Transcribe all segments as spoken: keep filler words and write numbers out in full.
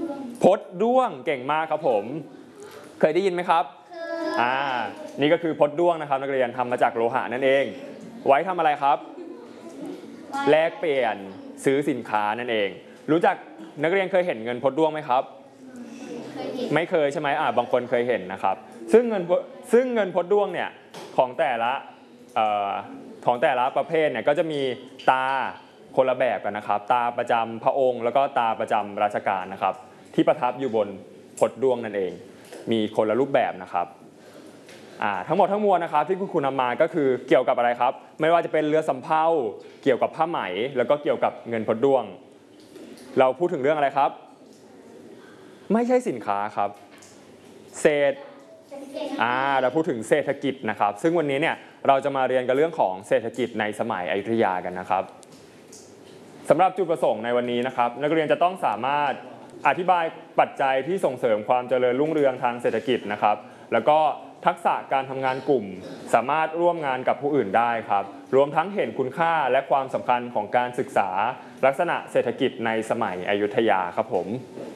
พดด้วงเก่งมากครับผมเคยได้ยินไหมครับอ่านี่ก็คือพดด้วงนะครับนักเรียนทำมาจากโลหะนั่นเองไว้ทำอะไรครับแลกเปลี่ยนซื้อสินค้านั่นเองรู้จักนักเรียนเคยเห็นเงินพดด้วงไหมครับไม่เคยใช่ไหมอ่าบางคนเคยเห็นนะครับซึ่งเงินซึ่งเงินพดด้วงเนี่ยของแต่ละของแต่ละประเภทเนี่ยก็จะมีตาคนละแบบกันนะครับตาประจำพระองค์แล้วก็ตาประจำราชการนะครับที่ประทับอยู่บนพดด้วงนั่นเองมีคนละรูปแบบนะครับอ่าทั้งหมดทั้งมวลนะครับที่คุณครูนำมาก็คือเกี่ยวกับอะไรครับไม่ว่าจะเป็นเรือสำเภาเกี่ยวกับผ้าไหมแล้วก็เกี่ยวกับเงินพดด้วงเราพูดถึงเรื่องอะไรครับไม่ใช่สินค้าครับเศรษฐอ่าเราพูดถึงเศรษฐกิจนะครับซึ่งวันนี้เนี่ยเราจะมาเรียนกันเรื่องของเศรษฐกิจในสมัยอยุธยากันนะครับสำหรับจุดประสงค์ในวันนี้นะครับนักเรียนจะต้องสามารถอธิบายปัจจัยที่ส่งเสริมความเจริญรุ่งเรืองทางเศรษฐกิจนะครับแล้วก็ทักษะการทำงานกลุ่มสามารถร่วมงานกับผู้อื่นได้ครับรวมทั้งเห็นคุณค่าและความสำคัญของการศึกษาลักษณะเศรษฐกิจในสมัยอยุธยาครับผม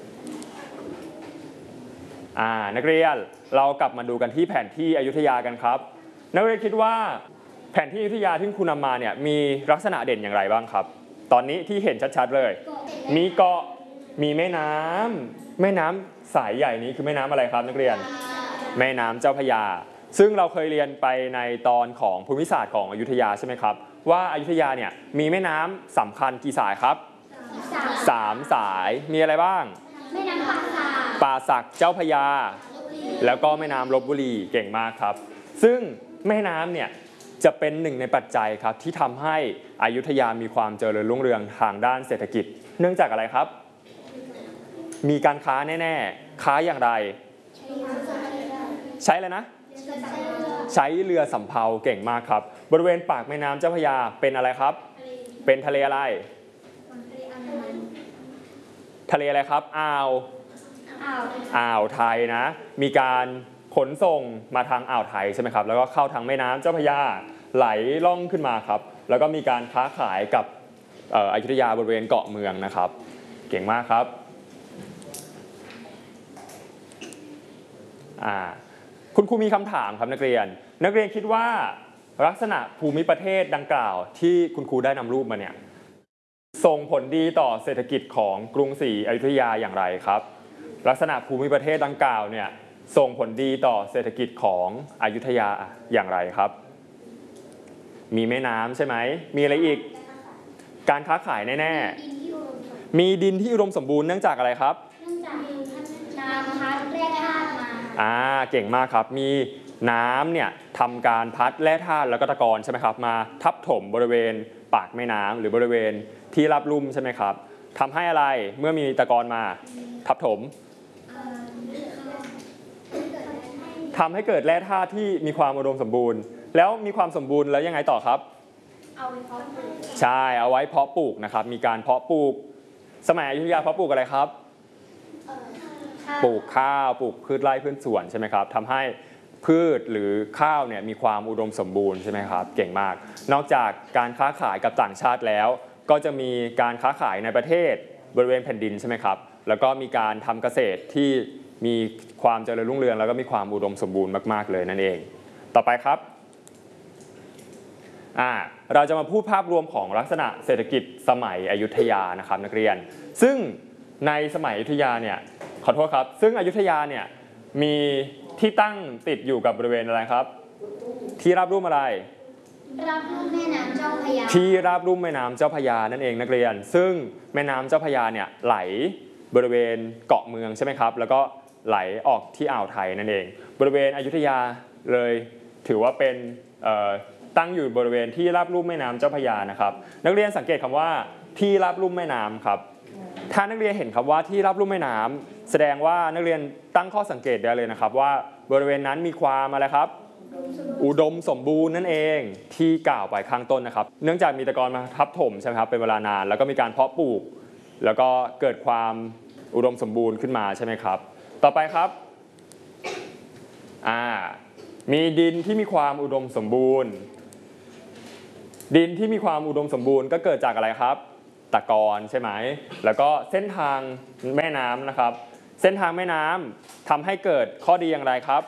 อ่านักเรียนเรากลับมาดูกันที่แผนที่อยุธยากันครับนักเรียนคิดว่าแผนที่อยุธยาที่คุณนำมาเนี่ยมีลักษณะเด่นอย่างไรบ้างครับตอนนี้ที่เห็นชัดๆเลยมีเกาะมีแม่น้ำแม่น้ำสายใหญ่นี้คือแม่น้ำอะไรครับนักเรียนแม่น้ำเจ้าพระยาซึ่งเราเคยเรียนไปในตอนของภูมิศาสตร์ของอยุธยาใช่ไหมครับว่าอยุธยาเนี่ยมีแม่น้ำสำคัญกี่สายครับสามสายมีอะไรบ้างแม่น้ำป่าสักป่าสักเจ้าพระยาแล้วก็แม่น้ำลพบุรีเก่งมากครับซึ่งแม่น้ำเนี่ยจะเป็นหนึ่งในปัจจัยครับที่ทำให้อยุธยามีความเจริญรุ่งเรืองทางด้านเศรษฐกิจเนื่องจากอะไรครับมีการค้าแน่ๆค้าอย่างไรใช้อะไรนะใช้เรือสำเภาเก่งมากครับบริเวณปากแม่น้ำเจ้าพระยาเป็นอะไรครับเป็นทะเลอะไรทะเลอะไรครับอ่าวอ่าวไทยนะมีการขนส่งมาทางอ่าวไทยใช่ไหมครับแล้วก็เข้าทางแม่น้ำเจ้าพระยาไหลล่องขึ้นมาครับแล้วก็มีการค้าขายกับอยุธยาบริเวณเกาะเมืองนะครับเก่งมากครับอ่าคุณครูมีคำถามครับนักเรียนนักเรียนคิดว่าลักษณะภูมิประเทศดังกล่าวที่คุณครูได้นำรูปมาเนี่ยส่งผลดีต่อเศรษฐกิจของกรุงศรีอยุธยาอย่างไรครับลักษณะภูมิประเทศดังกล่าวเนี่ยส่งผลดีต่อเศรษฐกิจของอยุธยาอย่างไรครับมีแม่น้ำใช่ไหมมีอะไรอีกการค้าขายแน่ๆมีดินที่อุดมสมบูรณ์เนื่องจากอะไรครับเนื่องจากน้ำพัดแร่ธาตุมาอ่าเก่งมากครับมีน้ำเนี่ยทำการพัดแร่ธาตุแล้วก็ตะกอนใช่ไหมครับมาทับถมบริเวณปากแม่น้ำหรือบริเวณที่ราบลุ่มใช่ไหมครับทำให้อะไรเมื่อมีตะกอนมาทับถมทำให้เกิดแร่ธาตุที่มีความอุดมสมบูรณ์แล้วมีความสมบูรณ์แล้วยังไงต่อครับเอาไว้เพาะปลูกใช่เอาไว้เพาะปลูกนะครับมีการเพาะปลูกสมัยอยุธยาเพาะปลูกอะไรครับปลูกข้าวปลูกพืชไร่พืชสวนใช่ไหมครับทำให้พืชหรือข้าวเนี่ยมีความอุดมสมบูรณ์ใช่ไหมครับเก่งมากนอกจากการค้าขายกับต่างชาติแล้วก็จะมีการค้าขายในประเทศบริเวณแผ่นดินใช่ไหมครับแล้วก็มีการทำเกษตรที่มีความเจริญรุ่งเรืองแล้วก็มีความอุดมสมบูรณ์มากๆเลยนั่นเองต่อไปครับอ่าเราจะมาพูดภาพรวมของลักษณะเศรษฐกิจสมัยอยุธยานะครับนักเรียนซึ่งในสมัยอยุธยาเนี่ยขอโทษครับซึ่งอยุธยาเนี่ยมีที่ตั้งติดอยู่กับบริเวณอะไรครับที่ราบลุ่มอะไรราบลุ่มแม่น้ำเจ้าพระยาที่ราบลุ่มแม่น้ำเจ้าพระยานั่นเองนักเรียนซึ่งแม่น้ำเจ้าพระยาเนี่ยไหลบริเวณเกาะเมืองใช่ไหมครับแล้วก็ไหลออกที่อ่าวไทยนั่นเองบริเวณอยุธยาเลยถือว่าเป็นตั้งอยู่บริเวณที่ราบลุ่มแม่น้ำเจ้าพระยานะครับนักเรียนสังเกตคำว่าที่ราบลุ่มแม่น้ำครับถ้านักเรียนเห็นคำว่าที่ราบลุ่มแม่น้ำแสดงว่านักเรียนตั้งข้อสังเกตได้เลยนะครับว่าบริเวณนั้นมีความอะไรครับอุดมสมบูรณ์นั่นเองที่กล่าวไปข้างต้นนะครับเนื่องจากมีตะกอนมาทับถมใช่ไหมครับเป็นเวลานานแล้วก็มีการเพาะปลูกแล้วก็เกิดความอุดมสมบูรณ์ขึ้นมาใช่ไหมครับต่อไปครับอ่ามีดินที่มีความอุดมสมบูรณ์ดินที่มีความอุดมสมบูรณ์ก็เกิดจากอะไรครับตะกอนใช่ไหมแล้วก็เส้นทางแม่น้ำนะครับเส้นทางแม่น้ำทำให้เกิดข้อดีอย่างไรครับ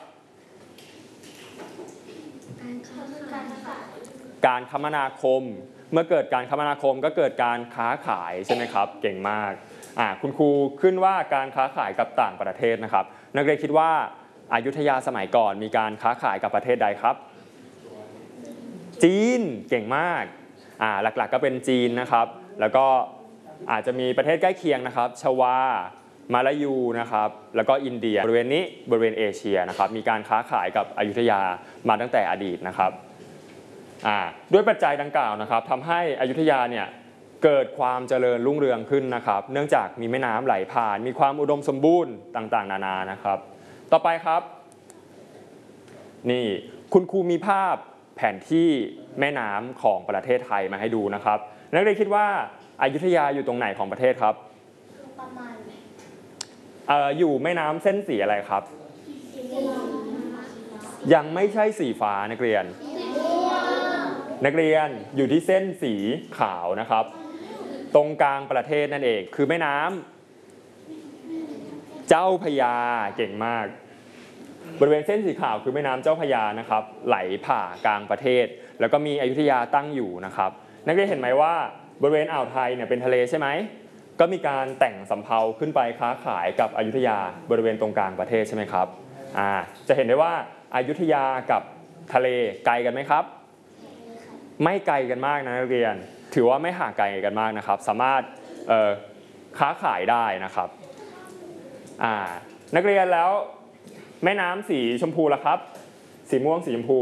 การคมนาคมเมื่อเกิดการคมนาคมก็เกิดการค้าขายใช่ไหมครับเก่งมากอ่าคุณครูขึ้นว่าการค้าขายกับต่างประเทศนะครับนักเรียนคิดว่าอยุธยาสมัยก่อนมีการค้าขายกับประเทศใดครับจีนเก่งมากอ่าหลักๆก็เป็นจีนนะครับแล้วก็อาจจะมีประเทศใกล้เคียงนะครับชวามาลายูนะครับแล้วก็อินเดียบริเวณนี้บริเวณเอเชียนะครับมีการค้าขายกับอยุธยามาตั้งแต่อดีตนะครับด้วยปัจจัยดังกล่าวนะครับทำให้อยุธยาเนี่ยเกิดความเจริญรุ่งเรืองขึ้นนะครับเนื่องจากมีแม่น้ำไหลผ่านมีความอุดมสมบูรณ์ต่างๆนานานะครับต่อไปครับนี่คุณครูมีภาพแผนที่แม่น้ำของประเทศไทยมาให้ดูนะครับนักเรียนคิดว่าอยุธยาอยู่ตรงไหนของประเทศครับประมาณเอ่ออยู่แม่น้ำเส้นสีอะไรครับยังไม่ใช่สีฟ้านักเรียนนักเรียนอยู่ที่เส้นสีขาวนะครับตรงกลางประเทศนั่นเองคือแม่น้ำเจ้าพระยาเก่งมากบริเวณเส้นสีขาวคือแม่น้ำเจ้าพระยานะครับไหลผ่ากลางประเทศแล้วก็มีอยุธยาตั้งอยู่นะครับนักเรียนเห็นไหมว่าบริเวณอ่าวไทยเนี่ยเป็นทะเลใช่ไหมก็มีการแต่งสำเภาขึ้นไปค้าขายกับอยุธยาบริเวณตรงกลางประเทศใช่ไหมครับอ่าจะเห็นได้ว่าอยุธยากับทะเลไกลกันไหมครับไม่ไกลกันมากนะนักเรียนถือว่าไม่ห่างไกลกันมากนะครับสามารถค้าขายได้นะครับอ่านักเรียนแล้วแม่น้ำสีชมพูล่ะครับสีม่วงสีชมพู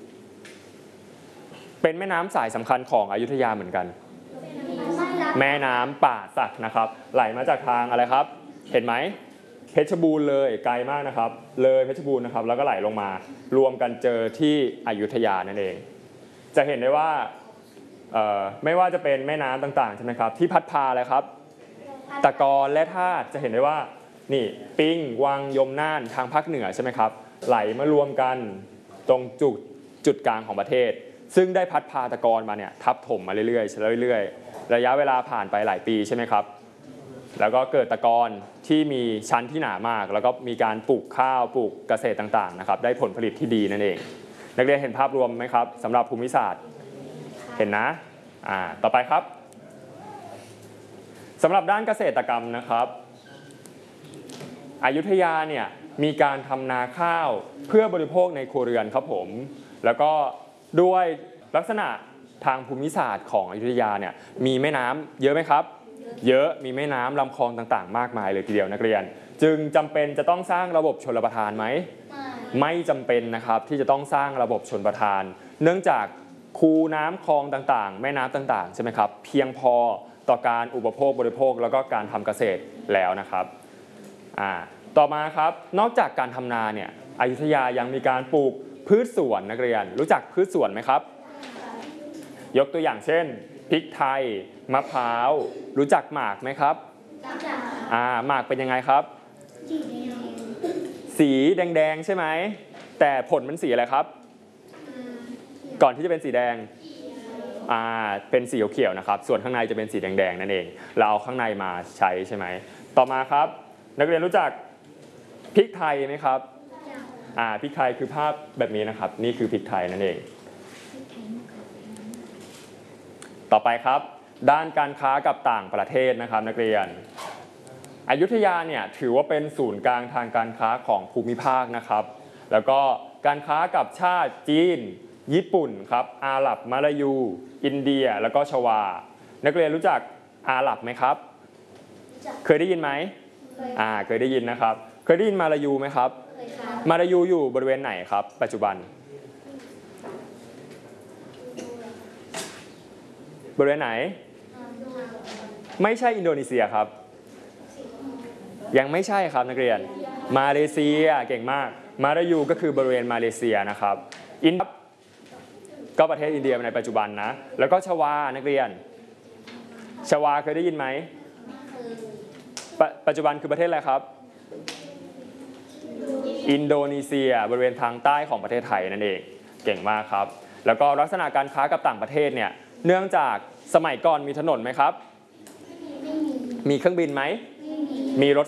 เป็นแม่น้ำสายสำคัญของอยุธยาเหมือนกันแม่น้ำป่าสักนะครับไหลมาจากทางอะไรครับเห็นไหมเพชรบูรณ์เลยไกลมากนะครับเลยเพชรบูรณ์นะครับแล้วก็ไหลลงมารวมกันเจอที่อยุธยานั่นเองจะเห็นได้ว่าไม่ว่าจะเป็นแม่น้ำต่างๆใช่ไหมครับที่พัดพาอะไรครับตะกอนและธาตุจะเห็นได้ว่านี่ปิงวังยมน่านทางภาคเหนือใช่ไหมครับไหลมารวมกันตรงจุดจุดกลางของประเทศซึ่งได้พัดพาตะกอนมาเนี่ยทับถมมาเรื่อยๆเรื่อยๆระยะเวลาผ่านไปหลายปีใช่ไหมครับแล้วก็เกิดตะกอนที่มีชั้นที่หนามากแล้วก็มีการปลูกข้าวปลูกเกษตรต่างๆนะครับได้ผลผลิตที่ดีนั่นเองนักเรียนเห็นภาพรวมไหมครับสำหรับภูมิศาสตร์เห็นนะอ่าต่อไปครับสำหรับด้านเกษตรกรรมนะครับอยุธยาเนี่ยมีการทำนาข้าวเพื่อบริโภคในครัวเรือนครับผมแล้วก็ด้วยลักษณะทางภูมิศาสตร์ของอยุธยาเนี่ยมีแม่น้ำเยอะไหมครับเยอะมีแม่น้ำลำคลองต่างๆมากมายเลยทีเดียวนักเรียนจึงจำเป็นจะต้องสร้างระบบชลประทานไหมไม่จำเป็นนะครับที่จะต้องสร้างระบบชลประทานเนื่องจากคูน้ำคลองต่างๆแม่น้ำต่างๆใช่ไหมครับเพียงพอต่อการอุปโภคบริโภคแล้วก็การทำเกษตรแล้วนะครับอ่าต่อมาครับนอกจากการทำนาเนี่ยอยุธยายังมีการปลูกพืชสวนนักเรียนรู้จักพืชสวนไหมครับยกตัวอย่างเช่นพริกไทยมะพร้าวรู้จักหมากไหมครับอ่าหมากเป็นยังไงครับสีแดงๆใช่ไหมแต่ผลมันสีอะไรครับก่อนที่จะเป็นสีแดงอ่าเป็นสีเขียวนะครับส่วนข้างในจะเป็นสีแดงๆนั่นเองเราเอาข้างในมาใช้ใช่ไหมต่อมาครับนักเรียนรู้จักพริกไทยไหมครับอ่าพริกไทยคือภาพแบบนี้นะครับนี่คือพริกไทยนั่นเองต่อไปครับด้านการค้ากับต่างประเทศนะครับนักเรียนอยุธยาเนี่ยถือว่าเป็นศูนย์กลางทางการค้าของภูมิภาคนะครับแล้วก็การค้ากับชาติจีนญี่ปุ่นครับอาหรับมาลายูอินเดียแล้วก็ชวานักเรียนรู้จักอาหรับไหมครับเคยได้ยินไหมอ่าเคยได้ยินนะครับเคยได้ยินมาลายูไหมครับมาลายูอยู่บริเวณไหนครับปัจจุบันบริเวณไหนไม่ใช่อินโดนีเซียครับยังไม่ใช่ครับนักเรียนมาเลเซียเก่งมากมาลายูก็คือบริเวณมาเลเซียนะครับอินก็ประเทศอินเดียในปัจจุบันนะแล้วก็ชวานักเรียนชวาเคยได้ยินไหมปปัจจุบันคือประเทศอะไรครับอินโดนีเซียบริเวณทางใต้ของประเทศไทยนั่นเองเก่งมากครับแล้วก็ลักษณะการค้ากับต่างประเทศเนี่ยเนื่องจากสมัยก่อนมีถนนไหมครับมีเครื่องบินไหมมีรถ